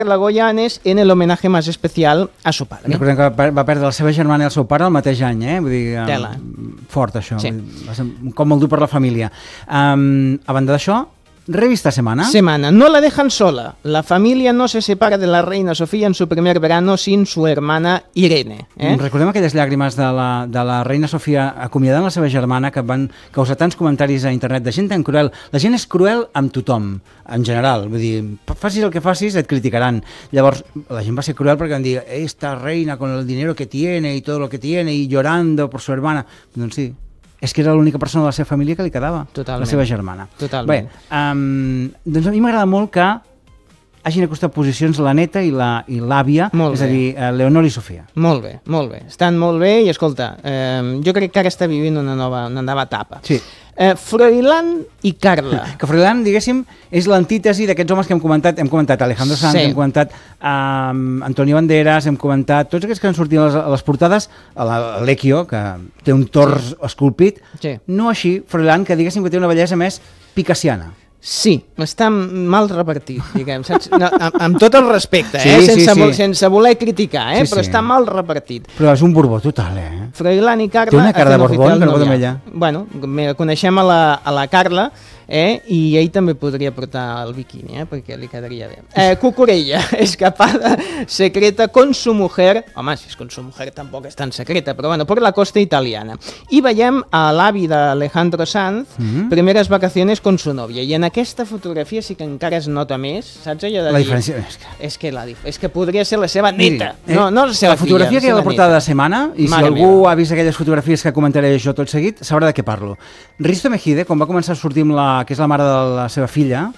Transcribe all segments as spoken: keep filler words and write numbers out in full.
Carla Goyanes en el homenaje más especial a su padre. Recordem que va perdre la seva germana i el seu pare el mateix any, eh? Vull dir, Tela. Fort això, Sí. va ser com molt dur per la família. Um, a banda d'això, revista Semana. Semana. No la dejan sola. La familia no se separa de la reina Sofía en su primer verano sin su hermana Irene. Eh? Recordem aquelles llàgrimes de la, de la reina Sofia acomiadant la seva germana que van causar tants comentaris a internet de gent tan cruel. La gent és cruel amb tothom, en general. Vull dir, facis el que facis, et criticaran. Llavors, la gent va ser cruel perquè van dir esta reina con el dinero que tiene y todo lo que tiene y llorando por su hermana. Doncs sí, és que era l'única persona de la seva família que li quedava, Totalment. la seva germana. Totalment. Bé, um, doncs a mi m'agrada molt que hagin acostat posicions la neta i la i l'àvia, Molt és a bé. dir, eh, Leonor i Sofia. Molt bé, molt bé. Estan molt bé i, escolta, eh, jo crec que ara està vivint una nova, una nova etapa. Sí. Eh, Froilán i Carla. Que Froilán, diguéssim, és l'antítesi d'aquests homes que hem comentat. Hem comentat Alejandro Sanz, Sí. hem comentat um, Antonio Banderas, hem comentat tots aquests que han sortit a les, a les portades, a la- a l'Equio, que té un tors esculpit. Sí. No així, Froilán, que diguéssim que té una bellesa més picassiana. Sí, està mal repartit, diguem, saps? No, amb, amb tot el respecte, eh? Sí, sí, sense, sí. vo- sense voler criticar, eh? Sí, Però sí. està mal repartit. Però és un borbó total, eh? Froilán i Carla... Té una cara de hacen Borbón, oficial que no pot noviazgo. amb ella. Bueno, me- coneixem a la, a la Carla, eh? I ell també podria portar el biquini, eh? Perquè li quedaria bé. Eh, Cucurella, escapada secreta con su mujer, home, si és con su mujer tampoc és tan secreta, però bueno, por la costa italiana. I veiem a l'avi d'Alejandro Sanz, Mhm. primeres vacaciones con su novia, i en aquesta fotografia sí que encara es nota més, saps allò de La dir... diferència és que... És que, la, dif- és que podria ser la seva Miri, neta, eh, no, no la seva la fotografia filla, que hi ha a la seva portada neta. de Semana, i Mare si algú meva. ha vist aquelles fotografies que comentaré jo tot seguit, sabrà de què parlo. Risto Mejide, quan va començar a sortir amb la, que és la mare de la seva filla,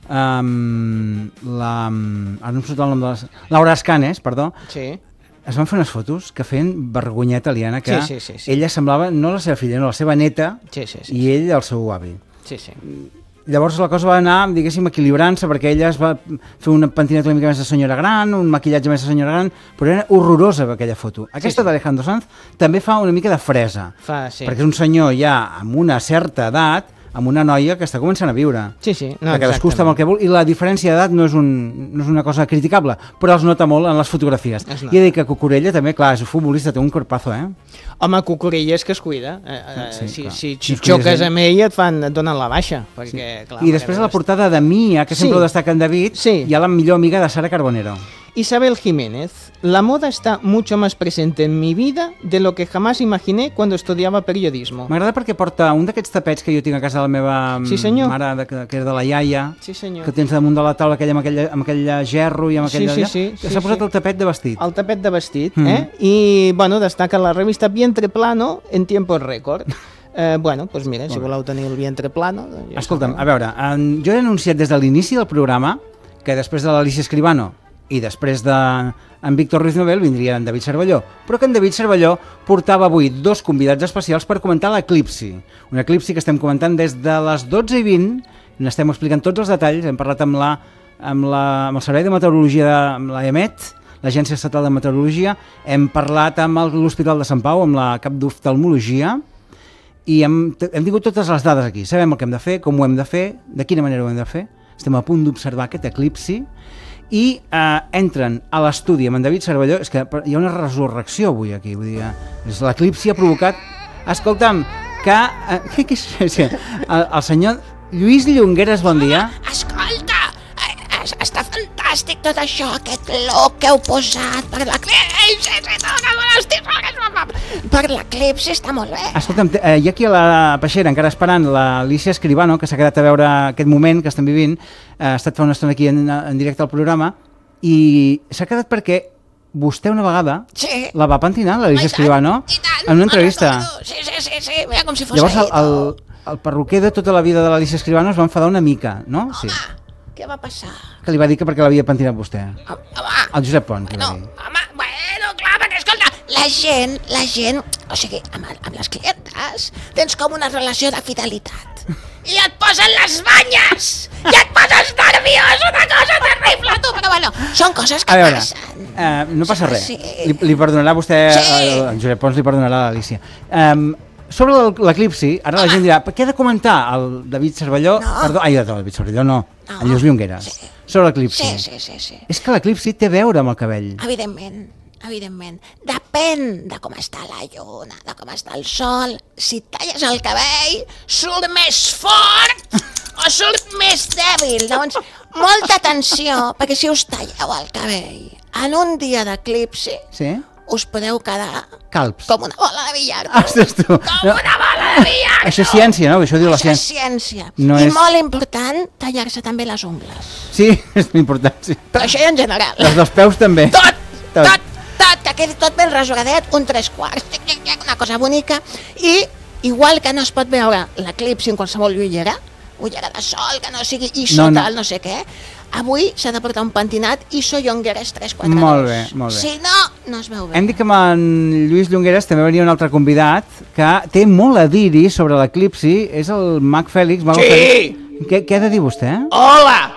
um, la, ara no em surt el nom de la... Laura Escanes, perdó, Sí. es van fer unes fotos que feien vergonyeta aliena, que Sí, sí, sí, sí. ella semblava no la seva filla, no la seva neta, Sí, sí, sí. i ell el seu avi. Sí, sí. Llavors la cosa va anar, diguéssim, equilibrant-se, perquè ella es va fer una pentineta una mica més de senyora gran, un maquillatge més de senyora gran, però era horrorosa aquella foto. Aquesta sí. d'Alejandro Sanz també fa una mica de fresa, Fa, sí. perquè és un senyor ja amb una certa edat, amb una noia que està començant a viure. Sí, sí. No, Que cadascú està amb el que vol, i la diferència d'edat no, és un, no és una cosa criticable, però es nota molt en les fotografies. Es nota. I he dit que Cucurella també, clar, és un futbolista, té un corpazo, eh? Home, Cucurella és que es cuida. Eh, eh, Sí, si clar. si, Si si es cuides xoques ell. amb ell et, fan, et donen la baixa. Perquè, clar, I després a la portada de Mia, que sempre Sí. ho destaca en David, Sí. hi ha la millor amiga de Sara Carbonero. Isabel Jiménez. La moda está mucho más presente en mi vida de lo que jamás imaginé cuando estudiaba periodismo. M'agrada perquè porta un d'aquests tapets que jo tinc a casa de la meva Sí, senyor. mare, de, que, que és de la iaia, Sí, senyor. que tens damunt de la taula aquella, amb, aquella, amb aquell gerro i amb Sí, aquell... sí, allà, sí, que sí, s'ha posat sí. el tapet de vestit. El tapet de vestit, Mm. eh? I, bueno, destaca la revista Vientre Plano en tiempos récord. Eh, bueno, doncs mira, si voleu tenir el vientre plano... Doncs ja Escolta'm, sabeu. a veure, en, jo he anunciat des de l'inici del programa que després de l'Alicia Escribano i després de en Víctor Ruiz Nobel vindria en David Cervelló, però que en David Cervelló portava avui dos convidats especials per comentar l'eclipsi. Un eclipsi que estem comentant des de les dotze i vint, n'estem explicant tots els detalls, hem parlat amb, la, amb, la, amb el Servei de Meteorologia, de, amb l'A E M E T, l'Agència Estatal de Meteorologia, hem parlat amb l'Hospital de Sant Pau, amb la cap d'oftalmologia, i hem, hem tingut totes les dades aquí. Sabem el que hem de fer, com ho hem de fer, de quina manera ho hem de fer. Estem a punt d'observar aquest eclipsi i eh, entren a l'estudi amb en David Cervelló. És que hi ha una resurrecció avui aquí. Vull dir, eh, l'eclipsi ha provocat... Escolta'm, que... Eh, què, què és, és que el, el senyor Lluís Llongueras, bon dia. Escolta, eh, es- està fantàstic tot això, aquest look que heu posat per l'eclipsi, per l'eclipsi està molt bé. Escolta'm, te- eh, hi ha aquí a la peixera encara esperant l'Alicia Escribano, que s'ha quedat a veure aquest moment que estem vivint, eh, ha estat fa una estona aquí en, en directe al programa, i s'ha quedat perquè vostè una vegada Sí. la va pentinar, l'Alicia I tant, Escribano, i tant, en una entrevista. me'n recordo. Sí, sí, sí, sí, mira com si fos Llavors el, ahir, el, el perruquer de tota la vida de l'Alicia Escribano es va enfadar una mica, no? Sí. Home, què va passar? Que li va dir que perquè l'havia pentinat vostè. Home, El Josep Pont, que no, va dir. home, bueno, clar, perquè escolta, la gent, la gent, o sigui, amb, el- amb les clientes tens com una relació de fidelitat. I et posen les banyes! I et poses nerviós, una cosa terrible, tu! Però bueno, són coses que A veure, passen. eh, no passa res. Sí. Li, li perdonarà vostè, Sí. el, el Josep Pons li perdonarà a l'Alicia. Um, sobre l'el- l'eclipsi, ara la gent dirà, què ha de comentar el David Cervelló? No. Perdó, ai, el David Cervelló no, No. el Lluís Llongueras. Sí. Sobre l'eclipsi. Sí, sí, sí, sí. És que l'eclipsi té a veure amb el cabell. Evidentment, evidentment. Depèn de com està la lluna, de com està el sol. Si et talles el cabell, surt més fort o surt més dèbil. Llavors, molta atenció, perquè si us talleu el cabell en un dia d'eclipsi, Sí? us podeu quedar Calps. com una bola de billar. Ostres, tu. Com No, una bola de billar. això és ciència, no? Això ho diu la Això és ciència. ciència. No I és- molt important, tallar-se també les ungles. Sí, és important, sí. Però això ja en general. Les dels peus també. Tot, tot, tot, que quedi tot ben resogadet, un tres quarts, tic, tic, tic, una cosa bonica. I igual que no es pot veure l'eclipsi en qualsevol ullera, ullera de sol, que no sigui ISO, No, no, no. tal, no sé què, avui s'ha de portar un pentinat ISO Llongueras tres quatre dos. Molt bé, molt bé. Si no, no es veu bé. Hem dit que amb en Lluís Llongueras també venia un altre convidat que té molt a dir-hi sobre l'eclipsi, és el Mag Fèlix. Mago Sí. Fèlix. Què, què ha de dir vostè? ¡Hola!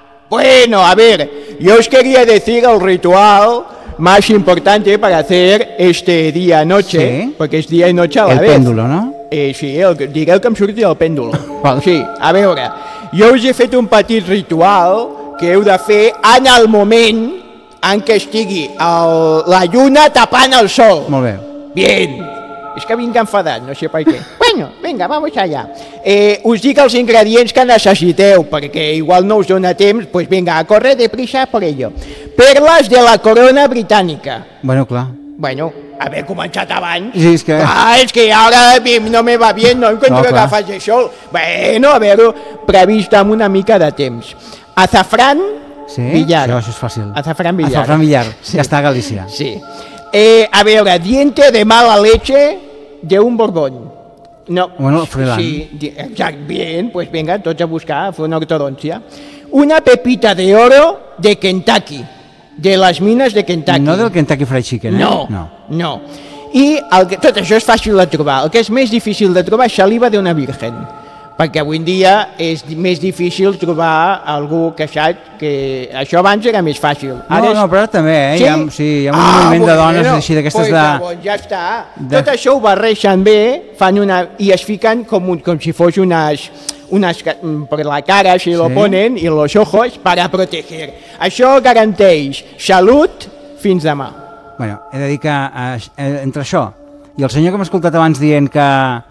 Bueno, a ver, yo os quería decir el ritual más importante para hacer este día-noche, Sí. porque es día y noche a la El vez. pèndulo, no? Eh, sí, el, diré el que em surti del pèndulo. Val. Sí, a veure, jo us he fet un petit ritual que heu de fer en el moment en què estigui el, la lluna tapant el sol. Molt bé. Bien. És que vinc enfadat, no sé per què. Bueno, venga, vamos allá. Eh, us dic els ingredients que necessiteu, perquè igual no us dona temps, pues venga, a correr deprisa por ello. Perles de la corona britànica. Bueno, clar. Bueno, haver començat abans. Sí, és que... Ah, és que ara no me va bien, no encuentro No, que clar. faci això. Bueno, a veure, previst amb una mica de temps. Azafrán, Sí? billar. Això, això és fàcil. Azafrán billar. Azafrán billar. Sí. Ja està a Galícia. Sí. Eh, a veure, diente de mala leche de un borbón. No. Bueno, Froilán. Sí, di- exacto, bien, pues venga, tots a buscar, a fer una ortodoncia. Una pepita de oro de Kentucky, de les mines de Kentucky. No del Kentucky Fried Chicken, eh? No, no. no. I el que, tot això és fàcil de trobar. El que és més difícil de trobar és saliva d'una virgen, perquè avui en dia és di- més difícil trobar algú que sap que això abans era més fàcil. No, és... no, però ara també, eh? Hi ha, sí, hi ha un Ah, moviment de bueno, dones així d'aquestes pues, de... llavors ja està. de- Tot això ho barreixen bé, fan una, i es fiquen com, un, com si fos unes, unes ca- mm, per la cara, si lo Sí. ponen, i los ojos para proteger. Això garanteix salut fins demà. Bueno, he de dir que eh, eh, entre això i el senyor que m'ha escoltat abans dient que,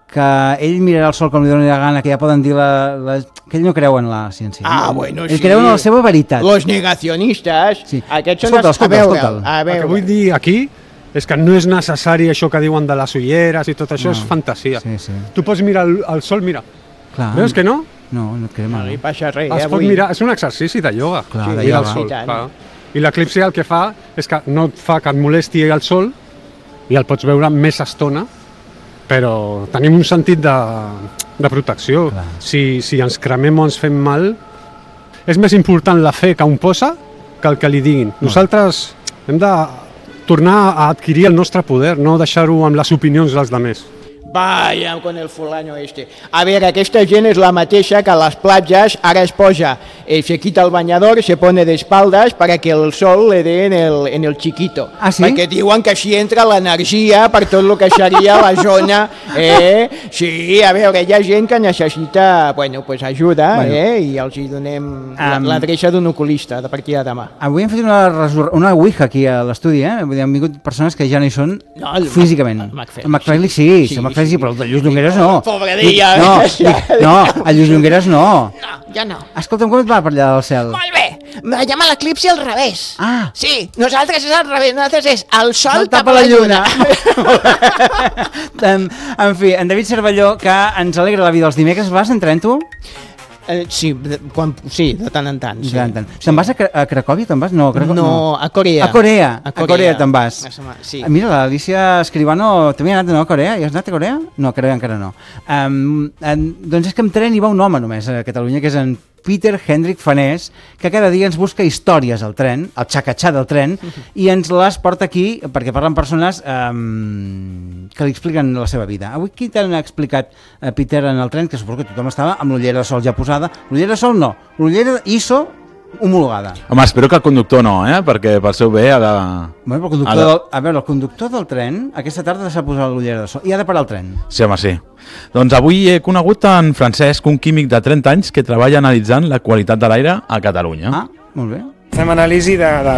que ell mirarà el sol com li doni la gana, que ja poden dir la, la, que ell no creu en la ciència. Ah, no? bueno, ell sí. creu en la seva veritat. Los negacionistes, Sí. aquests són Escolta, els... escolta, a veure, escolta'l. a El que veure. vull dir aquí és que no és necessari això que diuen de les ulleres i tot això, No. és fantasia. Sí, sí. Tu pots mirar el, el sol, mira. Clar. Veus que no? No, no et crema. No li passa res, Es eh, pot avui. mirar, és un exercici de ioga. Clar, de mirar ioga. el sol. I tant. Clar. I l'eclipsi el que fa és que no et fa que et molesti el sol i el pots veure més estona, però tenim un sentit de, de protecció. Clar. Si, si ens cremem o ens fem mal, és més important la fe que un posa que el que li diguin. Nosaltres hem de tornar a adquirir el nostre poder, no deixar-ho amb les opinions dels altres. Vaya con el fulano este. A veure, aquesta gent és la mateixa que a les platges ara es posa, eh, se quita el bañador, se pone de espaldas para que el sol le dé en el, en el chiquito. Ah, sí? Perquè diuen que així entra l'energia per tot el que seria la zona. Eh? Sí, a veure, hi ha gent que necessita, bueno, pues ajuda, Bueno. eh? I els hi donem la- Am- l'adreça d'un oculista de partir de demà. Avui hem fet una, resur- una ouija aquí a l'estudi, eh? Vull dir, han vingut persones que ja no hi són No, el físicament. Mac- el Mac Fèlix, El Mac Fèlix sí, sí, sí, el Mac sí, Fèlix sí, sí. però el de Lluís Llongueras no. Pobre dia, No, eh? dic, no, el Lluís Llongueras no. No, jo no. Escolta'm, com et va per allà del cel? Molt bé, veiem l'eclipsi al revés. Ah. Sí, nosaltres és al revés, nosaltres és el sol Sol tapa la lluna. en, en fi, en David Cervelló, que ens alegra la vida els dimecres, vas en tren, tu? Eh, sí, de, quan, sí, de tant en tant. Sí. Sí. Te'n vas a, Cra a Cracòvia, te'n vas? No, Cracò... No, a Corea. A Corea, A a Corea, te'n vas. La setmana- Sí. Mira, l'Alicia Escribano també ha anat no, a Corea? Ja has anat a Corea? No, a Corea encara no. Um, en, doncs és que en tren hi va un home només a Catalunya, que és en Peter Hendrik Fanés, que cada dia ens busca històries al tren, al xacatxà del tren, i ens les porta aquí perquè parlen persones um, que li expliquen la seva vida. Avui qui t'han explicat uh, Peter en el tren, que suposo que tothom estava amb l'ullera de sol ja posada. L'ullera de sol no, l'ullera ISO homologada. Home, espero que el conductor no, eh? Perquè pel seu bé ha de... Bueno, però el conductor ha de... del, a veure, el conductor del tren aquesta tarda s'ha posat l'ullera de sol i ha de parar el tren. Sí, home, sí. Doncs avui he conegut en Francesc, un químic de trenta anys que treballa analitzant la qualitat de l'aire a Catalunya. Ah, molt bé. Fem anàlisi de, de